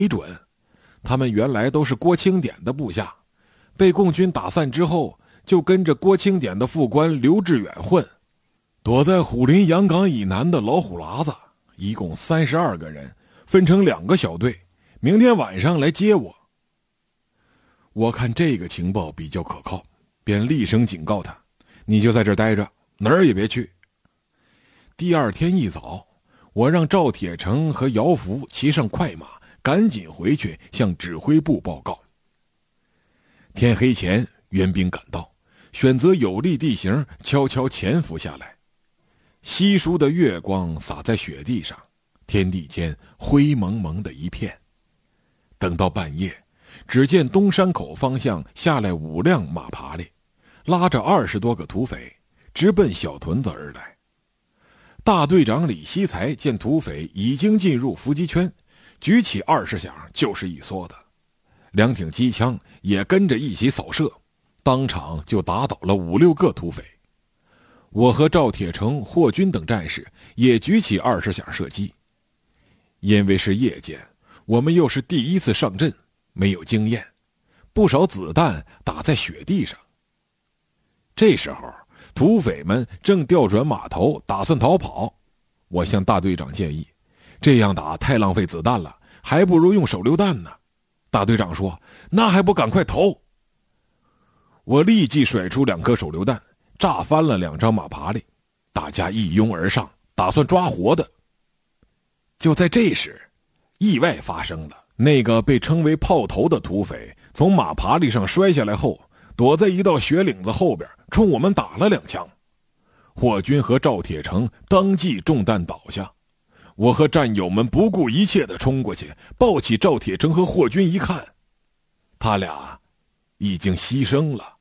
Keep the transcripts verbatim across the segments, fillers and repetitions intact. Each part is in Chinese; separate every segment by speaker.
Speaker 1: 没准他们原来都是郭清典的部下，被共军打散之后，就跟着郭清典的副官刘志远混，躲在虎林洋港以南的老虎喇子，一共三十二个人，分成两个小队，明天晚上来接我。我看这个情报比较可靠，便厉声警告他，你就在这儿待着，哪儿也别去。第二天一早，我让赵铁成和姚福骑上快马，赶紧回去向指挥部报告。天黑前，援兵赶到，选择有利地形，悄悄潜伏下来。稀疏的月光洒在雪地上，天地间灰蒙蒙的一片。等到半夜，只见东山口方向下来五辆马爬犁，拉着二十多个土匪，直奔小屯子而来。大队长李希才见土匪已经进入伏击圈，举起二十响就是一梭子，两挺机枪也跟着一起扫射，当场就打倒了五六个土匪。我和赵铁成、霍军等战士也举起二十响射击。因为是夜间，我们又是第一次上阵，没有经验，不少子弹打在雪地上。这时候土匪们正调转马头，打算逃跑。我向大队长建议，这样打太浪费子弹了，还不如用手榴弹呢。大队长说，那还不赶快投。我立即甩出两颗手榴弹，炸翻了两张马爬犁，大家一拥而上，打算抓活的。就在这时，意外发生了。那个被称为炮头的土匪从马爬犁上摔下来后，躲在一道雪岭子后边，冲我们打了两枪。霍军和赵铁成当即中弹倒下。我和战友们不顾一切地冲过去，抱起赵铁成和霍军一看，他俩已经牺牲了。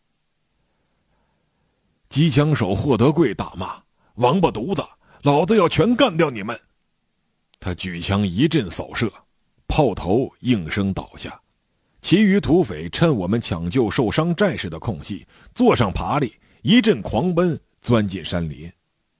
Speaker 1: 机枪手霍德贵大骂，王八犊子，老子要全干掉你们。他举枪一阵扫射，炮头应声倒下。其余土匪趁我们抢救受伤战士的空隙，坐上爬犁，一阵狂奔，钻进山林。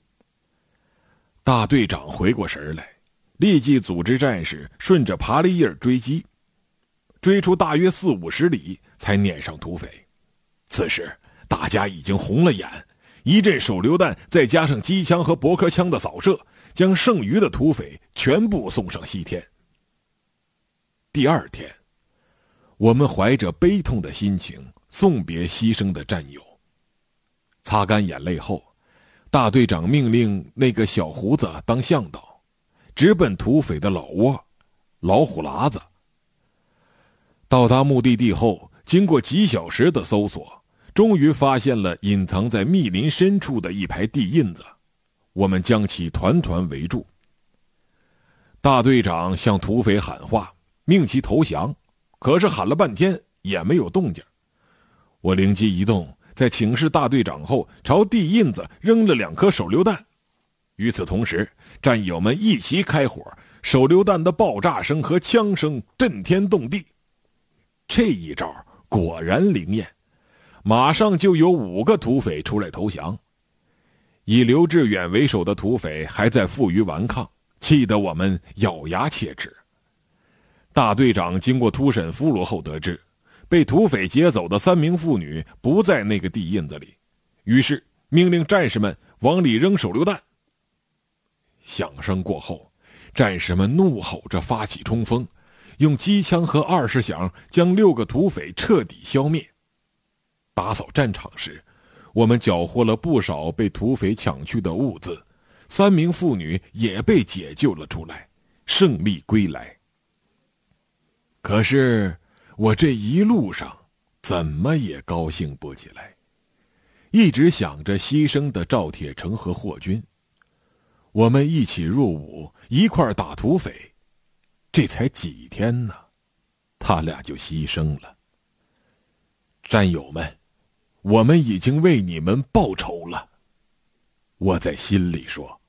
Speaker 1: 大队长回过神来，立即组织战士顺着爬犁叶追击，追出大约四五十里，才撵上土匪。此时大家已经红了眼，一阵手榴弹再加上机枪和驳壳枪的扫射，将剩余的土匪全部送上西天。第二天，我们怀着悲痛的心情送别牺牲的战友。擦干眼泪后，大队长命令那个小胡子当向导，直奔土匪的老窝老虎喇子。到达目的地后，经过几小时的搜索，终于发现了隐藏在密林深处的一排地印子。我们将其团团围住。大队长向土匪喊话，命其投降，可是喊了半天也没有动静。我灵机一动，在请示大队长后，朝地印子扔了两颗手榴弹。与此同时，战友们一齐开火，手榴弹的爆炸声和枪声震天动地。这一招果然灵验，马上就有五个土匪出来投降。以刘志远为首的土匪还在负隅顽抗，气得我们咬牙切齿。大队长经过突审俘虏后得知，被土匪劫走的三名妇女不在那个地印子里，于是命令战士们往里扔手榴弹。响声过后，战士们怒吼着发起冲锋，用机枪和二十响将六个土匪彻底消灭。打扫战场时，我们缴获了不少被土匪抢去的物资，三名妇女也被解救了出来，胜利归来。可是我这一路上怎么也高兴不起来，一直想着牺牲的赵铁成和霍军。我们一起入伍，一块儿打土匪，这才几天呢，他俩就牺牲了。战友们，我们已经为你们报仇了，我在心里说。